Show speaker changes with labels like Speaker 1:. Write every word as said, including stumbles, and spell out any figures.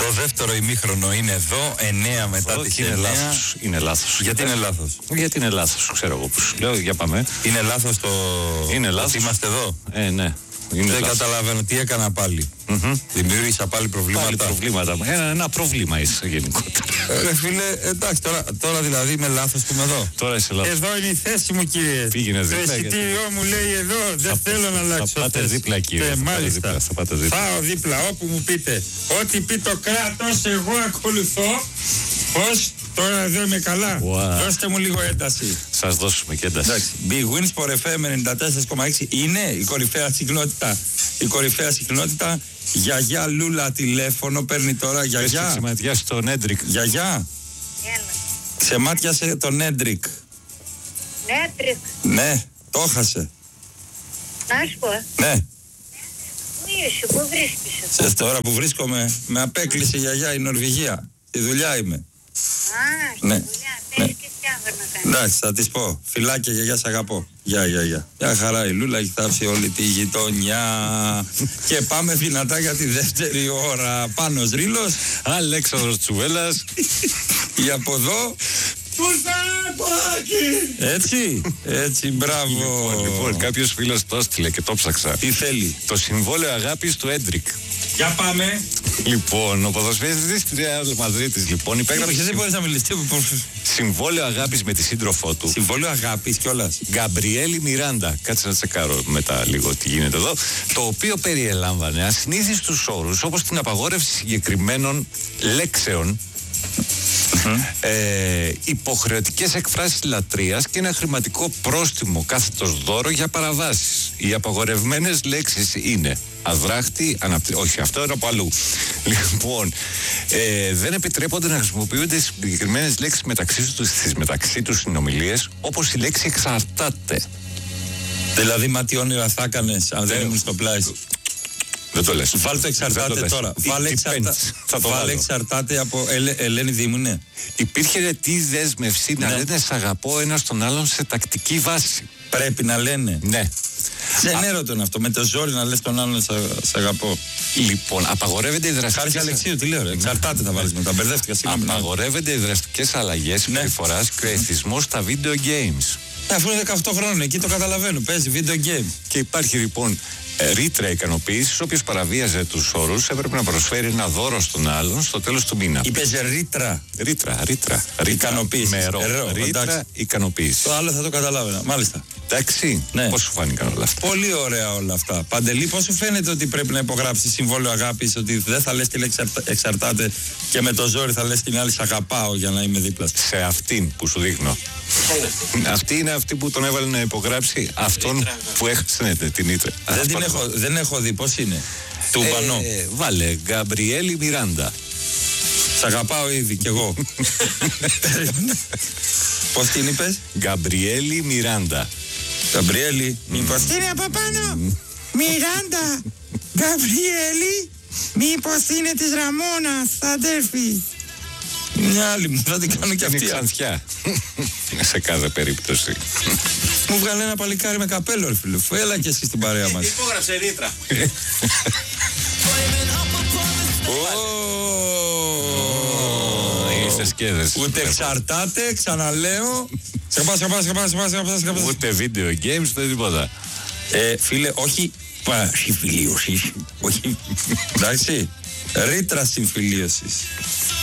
Speaker 1: Το δεύτερο ημίχρονο είναι εδώ, εννέα μετά τις
Speaker 2: είναι
Speaker 1: εννέα.
Speaker 2: λάθος. Είναι λάθος.
Speaker 1: Γιατί είναι λάθος?
Speaker 2: Γιατί είναι λάθος, ξέρω εγώ πώς λέω, για πάμε.
Speaker 1: Είναι λάθος το...
Speaker 2: Είναι λάθος.
Speaker 1: ότι είμαστε εδώ.
Speaker 2: Ε, ναι. Είναι
Speaker 1: Δεν
Speaker 2: λάθος.
Speaker 1: καταλαβαίνω τι έκανα πάλι.
Speaker 2: Mm-hmm.
Speaker 1: Δημιούργησα πάλι προβλήματα.
Speaker 2: Πάλι προβλήματα. Ένα, ένα πρόβλημα είσαι γενικότερα.
Speaker 1: Ε, φίλε, εντάξει, τώρα, τώρα δηλαδή είμαι λάθος που είμαι εδώ.
Speaker 2: Τώρα είσαι λάθος.
Speaker 1: Εδώ είναι η θέση μου, κύριε.
Speaker 2: Πήγαινε
Speaker 1: Το
Speaker 2: δίπλα.
Speaker 1: εισιτήριό μου λέει εδώ. Δεν θέλω να αλλάξω.
Speaker 2: Θα πάτε δίπλα, κύριε.
Speaker 1: Ε,
Speaker 2: θα πάτε
Speaker 1: μάλιστα.
Speaker 2: δίπλα, θα πάτε δίπλα.
Speaker 1: Πάω δίπλα, όπου μου πείτε. Ό,τι πει το κράτος, εγώ ακολουθώ. Πώς, τώρα εδώ είμαι καλά.
Speaker 2: Wow.
Speaker 1: Δώστε μου λίγο ένταση.
Speaker 2: Σας δώσουμε και ένταση.
Speaker 1: Εντάξει. Big Wins for εφ εμ ενενήντα τέσσερα κόμμα έξι είναι η κορυφαία συχνότητα. Η κορυφαία συχνότητα. Γιαγιά Λούλα τηλέφωνο παίρνει τώρα. Γιαγιά.
Speaker 2: Πες ματιά στον Έντρικ.
Speaker 1: Γιαγιά. Ξεμάτιασε τον Έντρικ.
Speaker 3: Έντρικ.
Speaker 1: Ναι, το έχασε.
Speaker 3: Να σου πω.
Speaker 1: Ναι.
Speaker 3: Πού είσαι, πού βρίσκεσαι?
Speaker 1: Σε τώρα που βρίσκομαι, με απέκλεισε η γιαγιά η Νορβηγία. Στη δουλειά είμαι.
Speaker 3: Α, στη
Speaker 1: Ναι.
Speaker 3: δουλειά.
Speaker 1: Ναι.
Speaker 3: Πες και διάφορα να κάνεις.
Speaker 1: Εντάξει, θα της πω. Φιλάκια, γιαγιά, σ' αγαπώ. Γεια, γεια, γεια. Μια χαρά η Λούλα έχει θάψει όλη τη γειτονιά. Και πάμε δυνατά για τη δεύτερη ώρα. Πάνος Ρήλος.
Speaker 2: Αλέξανδρος Τσουβέλλας.
Speaker 1: Ή από εδώ. Έτσι, έτσι, μπράβο.
Speaker 2: Λοιπόν, λοιπόν κάποιος φίλος το έστειλε και το ψάξα.
Speaker 1: Τι θέλει?
Speaker 2: Το συμβόλαιο αγάπης του Έντρικ.
Speaker 1: Για πάμε.
Speaker 2: Λοιπόν, ο ποδοσφαιριστής της Ρεάλ Μαδρίτης λοιπόν υπέγραψε
Speaker 1: Δεν μπορείς να μιλήσεις.
Speaker 2: συμβόλαιο αγάπης με τη σύντροφό του.
Speaker 1: Συμβόλαιο αγάπης κιόλας.
Speaker 2: Γκαμπριέλη Μιράντα. Κάτσε να τσεκάρω μετά λίγο τι γίνεται εδώ. Το οποίο περιέλαμβανε ασυνήθιστους όρους όπως την απαγόρευση συγκεκριμένων λέξεων, ε, υποχρεωτικές εκφράσεις λατρείας και ένα χρηματικό πρόστιμο κάθετος δώρο για παραβάσεις. Οι απαγορευμένες λέξεις είναι αδράχτη, αναπτύ... όχι, αυτό είναι από αλλού. Λοιπόν, ε, δεν επιτρέπονται να χρησιμοποιούνται συγκεκριμένες λέξεις μεταξύ τους στις μεταξύ τους συνομιλίες, όπως η λέξη εξαρτάται.
Speaker 1: Δηλαδή, μα τι όνειρα θα έκανες αν δεν ήμουν στο πλάι σου.
Speaker 2: Δεν το λες.
Speaker 1: Βάλ το εξαρτάται
Speaker 2: το
Speaker 1: τώρα.
Speaker 2: It
Speaker 1: Βάλε, εξαρτα...
Speaker 2: θα το
Speaker 1: Βάλε εξαρτάται από Ελ... Ελένη Δήμουνε.
Speaker 2: Υπήρχε ρετή δέσμευση να
Speaker 1: Ναι.
Speaker 2: λένε σ' αγαπώ ένας τον άλλον σε τακτική βάση.
Speaker 1: Πρέπει να λένε.
Speaker 2: Ναι.
Speaker 1: Ξενέρωτο είναι αυτό. Με το ζόρι να λες τον άλλον σ' αγαπώ.
Speaker 2: Λοιπόν, απαγορεύεται οι
Speaker 1: Χάρη
Speaker 2: δραστικές...
Speaker 1: Αλεξίου, τι λέω. Ρε. Εξαρτάται θα βάλεις μετά. Μπερδεύτηκα συγγνώμη.
Speaker 2: Απαγορεύονται οι δραστικές αλλαγές
Speaker 1: Ναι.
Speaker 2: συμπεριφοράς και ο εθισμός στα video games.
Speaker 1: Αφού είναι δεκαοκτώ χρόνων, εκεί το καταλαβαίνω. Παίζει video game.
Speaker 2: Και υπάρχει λοιπόν ε, ρήτρα ικανοποίησης, όποιος παραβίαζε τους όρους έπρεπε να προσφέρει ένα δώρο στον άλλον στο τέλος του μήνα.
Speaker 1: Είπες ρήτρα.
Speaker 2: Ρήτρα, ρήτρα. ρήτρα
Speaker 1: Ικανοποίησης.
Speaker 2: με ρο.
Speaker 1: Ρο,
Speaker 2: Ρήτρα
Speaker 1: εντάξει.
Speaker 2: ικανοποίησης.
Speaker 1: Το άλλο θα το καταλάβαινα. Μάλιστα.
Speaker 2: Εντάξει,
Speaker 1: Ναι.
Speaker 2: πώς σου φάνηκαν όλα αυτά?
Speaker 1: Πολύ ωραία όλα αυτά. Παντελή, πώς σου φαίνεται ότι πρέπει να υπογράψει συμβόλαιο αγάπης, ότι δεν θα λες τη λέξη εξαρτα- εξαρτάται και με το ζόρι θα λες την άλλη σ' αγαπάω για να είμαι δίπλα σου.
Speaker 2: Σε αυτήν που σου δείχνω. Αυτή είναι αυτή που τον έβαλε να υπογράψει αυτόν που έχασε ναι, την Ήτρα.
Speaker 1: Δεν, την έχω, δεν έχω δει, πώς είναι. Του Μπανό.
Speaker 2: Ε, βάλε, Γκαμπριέλη Μιράντα.
Speaker 1: Σ' αγαπάω ήδη κι εγώ. Πώς την είπες?
Speaker 2: Γκαμπριέλη Μιράντα.
Speaker 1: Γαμπριέλη. Μήπως είναι από πάνω? Μιράντα. Γαμπριέλη. Μήπως είναι της Ραμόνας, αδέρφη. Μια άλλη μου, θα την κάνω κι
Speaker 2: Είναι
Speaker 1: αυτή.
Speaker 2: ξανθιά. Σε κάθε περίπτωση.
Speaker 1: Μου βγάλε ένα παλικάρι με καπέλο, ρε φίλε. Έλα και εσύ στην παρέα μας.
Speaker 4: Υπόγραψε ρήτρα.
Speaker 2: Είστε σκέδες.
Speaker 1: Ούτε εξαρτάται, ξαναλέω. Σκαπά, σκαπά, σκαπά, σκαπά, σκαπά, σκαπά.
Speaker 2: Ούτε video games, ούτε τίποτα.
Speaker 1: Ε, φίλε, όχι συμφιλίωση. Όχι. Εντάξει. Ρήτρα συμφιλίωσης.